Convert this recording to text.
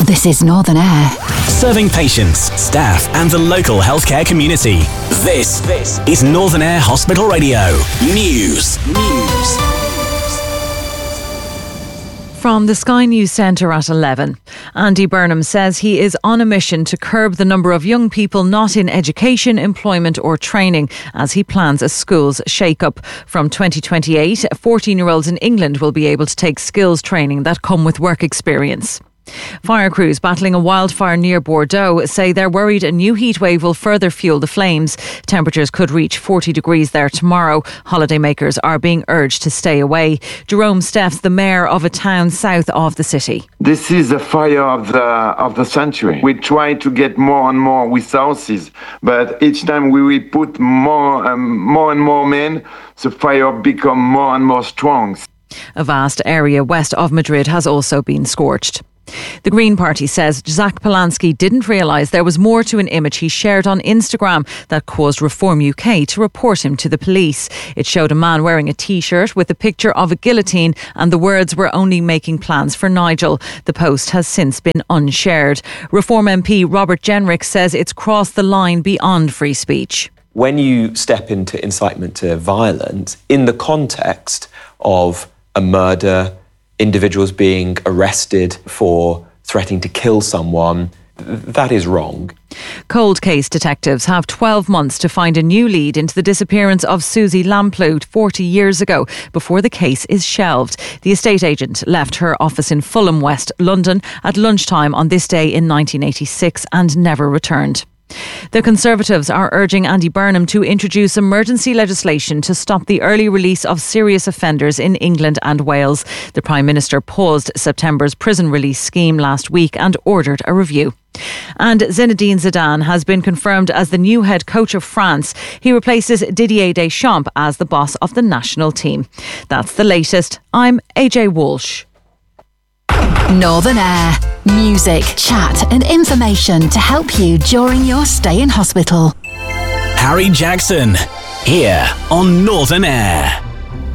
This is Northern Air. Serving patients, staff and the local healthcare community. This is Northern Air Hospital Radio. News. From the Sky News Centre at 11. Andy Burnham says he is on a mission to curb the number of young people not in education, employment or training as he plans a schools shake-up. From 2028, 14-year-olds in England will be able to take skills training that come with work experience. Fire crews battling a wildfire near Bordeaux say they're worried a new heatwave will further fuel the flames. Temperatures could reach 40 degrees there tomorrow. Holidaymakers are being urged to stay away. Jerome Steff's the mayor of a town south of the city. This is a fire of the century. We try to get more and more resources, but each time we will put more and more men, the fire become more and more strong. A vast area west of Madrid has also been scorched. The Green Party says Zach Polanski didn't realise there was more to an image he shared on Instagram that caused Reform UK to report him to the police. It showed a man wearing a T-shirt with a picture of a guillotine and the words "We're only making plans for Nigel." The post has since been unshared. Reform MP Robert Jenrick says it's crossed the line beyond free speech. When you step into incitement to violence in the context of a murder, individuals being arrested for threatening to kill someone, that is wrong. Cold case detectives have 12 months to find a new lead into the disappearance of Susie Lamplugh 40 years ago before the case is shelved. The estate agent left her office in Fulham, West London at lunchtime on this day in 1986 and never returned. The Conservatives are urging Andy Burnham to introduce emergency legislation to stop the early release of serious offenders in England and Wales. The Prime Minister paused September's prison release scheme last week and ordered a review. And Zinedine Zidane has been confirmed as the new head coach of France. He replaces Didier Deschamps as the boss of the national team. That's the latest. I'm AJ Walsh. Northern Air. Music, chat and information to help you during your stay in hospital. Harry Jackson, here on Northern Air.